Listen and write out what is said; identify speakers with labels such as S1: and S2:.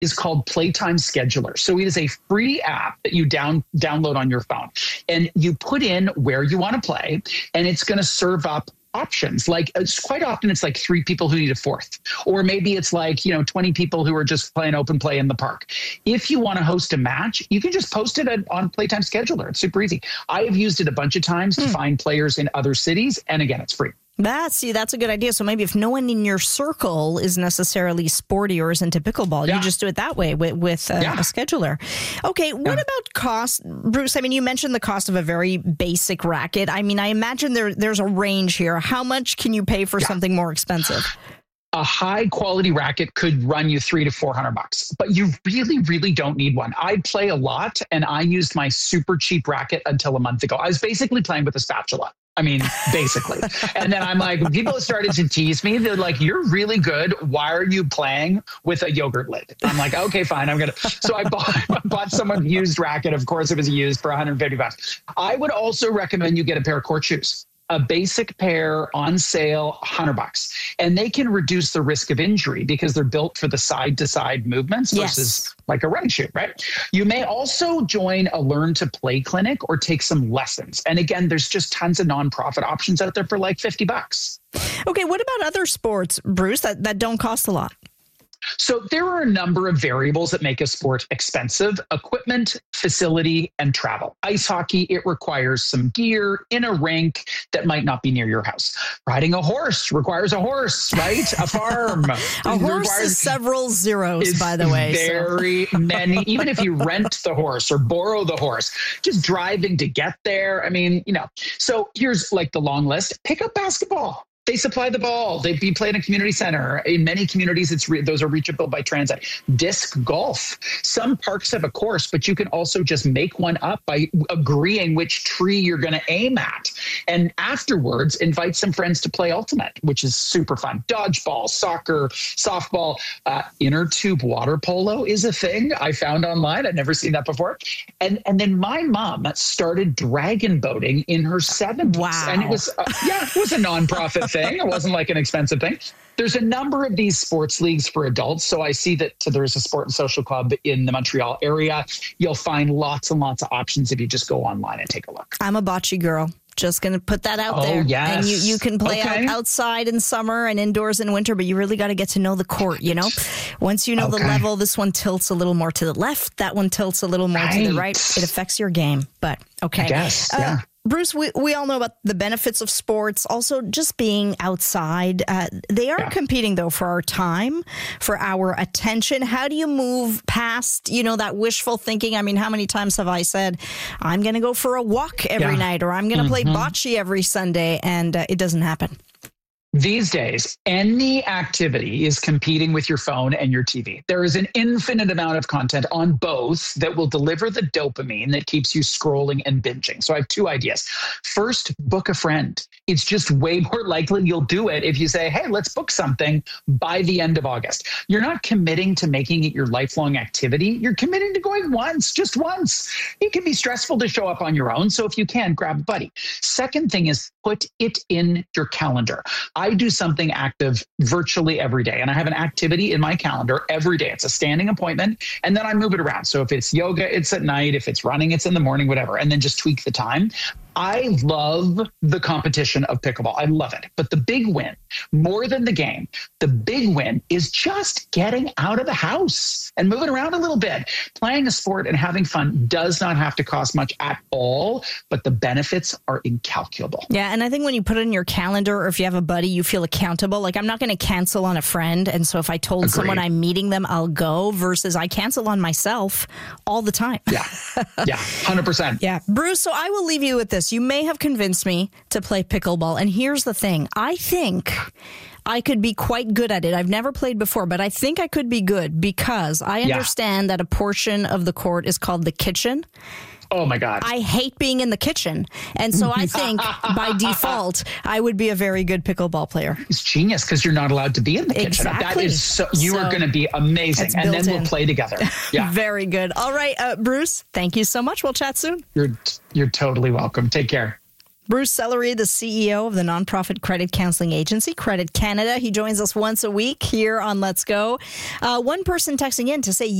S1: is called Playtime Scheduler. So it is a free app that you download on your phone, and you put in where you want to play, and it's going to serve up options. Like quite often it's like 3 people who need a fourth, or maybe it's like, 20 people who are just playing open play in the park. If you want to host a match, you can just post it on Playtime Scheduler. It's super easy. I have used it a bunch of times to find players in other cities. And again, it's free.
S2: That's a good idea. So maybe if no one in your circle is necessarily sporty or is into pickleball, you just do it that way with a scheduler. Okay, what about cost, Bruce? I mean, you mentioned the cost of a very basic racket. I mean, I imagine there's a range here. How much can you pay for something more expensive?
S1: A high quality racket could run you $300 to $400, but you really, really don't need one. I play a lot, and I used my super cheap racket until a month ago. I was basically playing with a spatula. I mean, basically. And then I'm like, people started to tease me. They're like, you're really good. Why are you playing with a yogurt lid? I'm like, okay, fine. So I bought someone used racket. Of course, it was used for $150. I would also recommend you get a pair of court shoes. A basic pair on sale, $100, and they can reduce the risk of injury because they're built for the side-to-side movements versus like a running shoe, right? You may also join a learn to play clinic or take some lessons. And again, there's just tons of nonprofit options out there for like $50.
S2: Okay, what about other sports, Bruce, that don't cost a lot?
S1: So there are a number of variables that make a sport expensive: equipment, facility, and travel. Ice hockey, it requires some gear in a rink that might not be near your house. Riding a horse requires a horse, right? A farm.
S2: A horse is several zeros, by the way.
S1: Very many. Even if you rent the horse or borrow the horse, just driving to get there. I mean, so here's like the long list. Pick up basketball. They supply the ball. They'd be played in a community center. In many communities, those are reachable by transit. Disc golf. Some parks have a course, but you can also just make one up by agreeing which tree you're going to aim at. And afterwards, invite some friends to play ultimate, which is super fun. Dodgeball, soccer, softball, inner tube water polo is a thing I found online. I'd never seen that before. And then my mom started dragon boating in her 70s.
S2: Wow.
S1: And it was, it was a nonprofit thing. It wasn't like an expensive thing. There's a number of these sports leagues for adults. So I see that there's a sport and social club in the Montreal area. You'll find lots and lots of options if you just go online and take a look.
S2: I'm a bocce girl. Just going to put that out there.
S1: Yes.
S2: And you can play outside in summer and indoors in winter, but you really got to get to know the court, Once you know the level, this one tilts a little more to the left. That one tilts a little more to the right. It affects your game, but okay.
S1: Yes,
S2: Bruce, we all know about the benefits of sports, also just being outside. They are competing, though, for our time, for our attention. How do you move past, that wishful thinking? I mean, how many times have I said, I'm going to go for a walk every night, or I'm going to play bocce every Sunday, and it doesn't happen?
S1: These days, any activity is competing with your phone and your TV. There is an infinite amount of content on both that will deliver the dopamine that keeps you scrolling and binging. So I have 2 ideas. First, book a friend. It's just way more likely you'll do it if you say, hey, let's book something by the end of August. You're not committing to making it your lifelong activity. You're committing to going once, just once. It can be stressful to show up on your own. So if you can, grab a buddy. Second thing is put it in your calendar. I do something active virtually every day, and I have an activity in my calendar every day. It's a standing appointment, and then I move it around. So if it's yoga, it's at night. If it's running, it's in the morning, whatever, and then just tweak the time. I love the competition of pickleball. I love it. But the big win, more than the game, the big win is just getting out of the house and moving around a little bit. Playing a sport and having fun does not have to cost much at all, but the benefits are incalculable.
S2: Yeah, and I think when you put it in your calendar, or if you have a buddy, you feel accountable. Like, I'm not going to cancel on a friend. And so if I told someone I'm meeting them, I'll go, versus I cancel on myself all the time.
S1: Yeah, 100%.
S2: Yeah. Bruce, so I will leave you with this. You may have convinced me to play pickleball. And here's the thing. I think I could be quite good at it. I've never played before, but I think I could be good because I understand that a portion of the court is called the kitchen.
S1: Oh, my God.
S2: I hate being in the kitchen. And so I think by default, I would be a very good pickleball player.
S1: It's genius because you're not allowed to be in the kitchen.
S2: Exactly.
S1: That is you are going to be amazing. And then we'll play together. Yeah.
S2: Very good. All right, Bruce, thank you so much. We'll chat soon.
S1: You're totally welcome. Take care.
S2: Bruce Sellery, the CEO of the nonprofit credit counseling agency, Credit Canada. He joins us once a week here on Let's Go. One person texting in to say,